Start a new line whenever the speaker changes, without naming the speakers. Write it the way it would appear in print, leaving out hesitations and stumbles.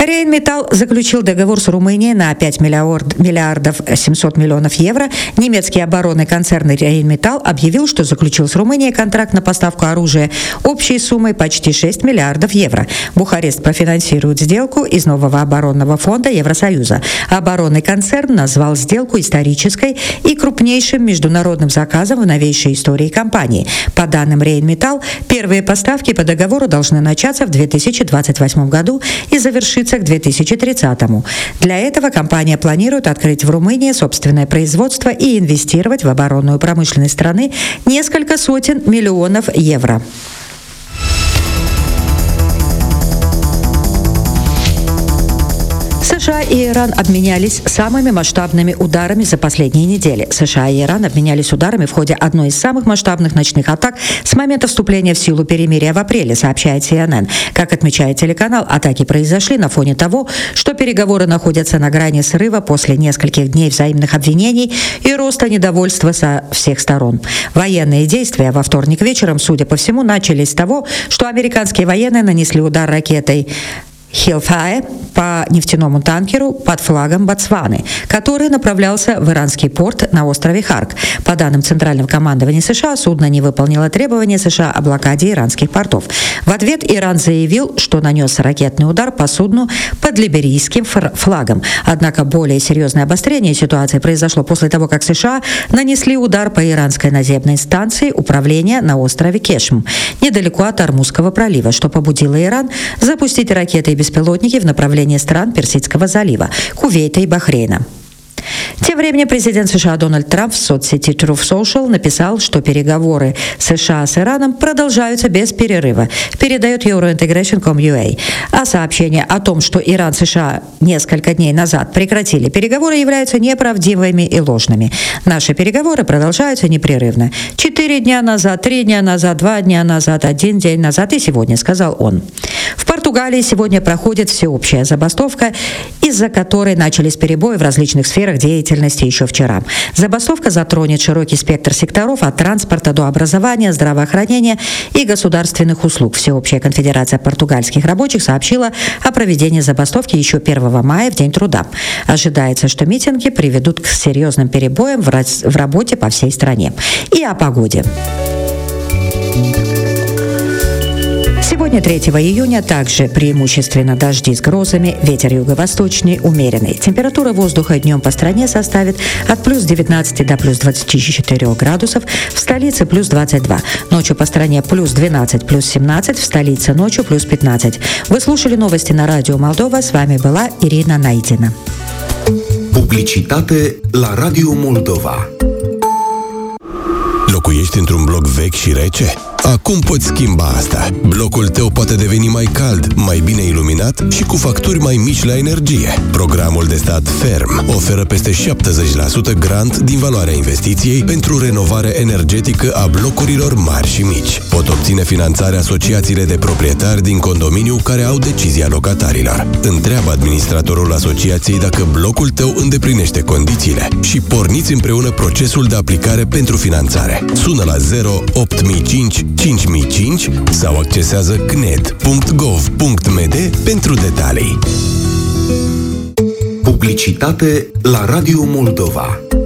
Rheinmetall заключил договор с Румынией на 5 миллиардов 700 миллионов евро. Немецкий оборонный концерн Rheinmetall объявил, что заключил с Румынией контракт на поставку оружия общей суммой почти 6 миллиардов евро. Бухарест профинансирует сделку из нового оборонного фонда Евросоюза. Оборонный концерн назвал сделку исторической и крупнейшим международным заказом в новейшей истории компании. По данным Rheinmetall, первые поставки по договору должны начаться в 2028 году и завершиться к 2030. Для этого компания планирует открыть в Румынии собственное производство и инвестировать в оборонную промышленность страны несколько сотен миллионов евро. США и Иран обменялись самыми масштабными ударами за последние недели. США и Иран обменялись ударами в ходе одной из самых масштабных ночных атак с момента вступления в силу перемирия в апреле, сообщает CNN. Как отмечает телеканал, атаки произошли на фоне того, что переговоры находятся на грани срыва после нескольких дней взаимных обвинений и роста недовольства со всех сторон. Военные действия во вторник вечером, судя по всему, начались с того, что американские военные нанесли удар ракетой Hellfire по нефтяному танкеру под флагом Ботсваны, который направлялся в иранский порт на острове Харк. По данным Центрального командования США, судно не выполнило требования США о блокаде иранских портов. В ответ Иран заявил, что нанес ракетный удар по судну под либерийским флагом. Однако более серьезное обострение ситуации произошло после того, как США нанесли удар по иранской наземной станции управления на острове Кешм, недалеко от Ормузского пролива, что побудило Иран запустить ракеты и беспилотники в направлении стран Персидского залива, Кувейта и Бахрейна. Тем временем президент США Дональд Трамп в соцсети Truth Social написал, что переговоры США с Ираном продолжаются без перерыва, передает Eurointegration.com.ua. А сообщение о том, что Иран и США несколько дней назад прекратили переговоры, являются неправдивыми и ложными. Наши переговоры продолжаются непрерывно. 4 дня назад, 3 дня назад, 2 дня назад, 1 день назад и сегодня, сказал он. В Португалии сегодня проходит всеобщая забастовка, из-за которой начались перебои в различных сферах деятельности еще вчера. Забастовка затронет широкий спектр секторов от транспорта до образования, здравоохранения и государственных услуг. Всеобщая конфедерация португальских рабочих сообщила о проведении забастовки еще 1 мая, в День труда. Ожидается, что митинги приведут к серьезным перебоям в работе по всей стране. И о погоде. Сегодня, 3 июня, также преимущественно дожди с грозами, ветер юго-восточный умеренный. Температура воздуха днем по стране составит от плюс 19 до плюс 24 градусов, в столице плюс 22. Ночью по стране плюс 12, плюс 17, в столице ночью плюс 15. Вы слушали новости на Радио Молдова. С вами была Irina Naidina.
Publicitate la Radio Moldova.
Locuiești într-un bloc vechi și rece? Acum poți schimba asta. Blocul tău poate deveni mai cald, mai bine iluminat și cu facturi mai mici la energie. Programul de stat Ferm oferă peste 70% grant din valoarea investiției pentru renovare energetică a blocurilor mari și mici. Pot obține finanțarea asociațiile de proprietari din condominiu care au decizia locatarilor. Întreabă administratorul asociației dacă blocul tău îndeplinește condițiile și porniți împreună procesul de aplicare pentru finanțare. Sună la 08005 5005 sau accesează cned.gov.md pentru detalii.
Publicitate la Radio Moldova.